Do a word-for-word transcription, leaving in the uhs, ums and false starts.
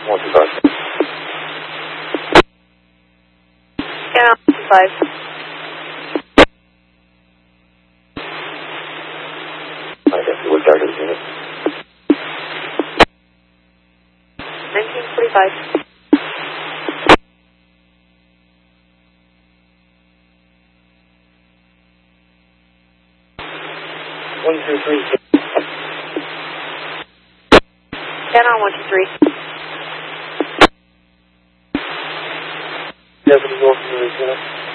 one two five. Scan out one two five. I guess it was target unit. nineteen forty-five. one two three. Scan on one two three. Deputy Wolf,